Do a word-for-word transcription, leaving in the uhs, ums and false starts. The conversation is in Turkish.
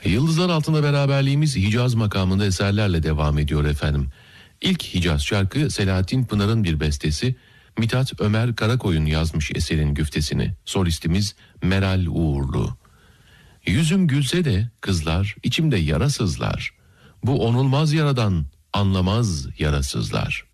Yıldızlar Altında beraberliğimiz Hicaz makamında eserlerle devam ediyor efendim. İlk Hicaz şarkı Selahattin Pınar'ın bir bestesi. Mithat Ömer Karakoyun yazmış eserin güftesini. Solistimiz Meral Uğurlu. Yüzüm gülse de kızlar, içimde yarasızlar. Bu onulmaz yaradan anlamaz yarasızlar.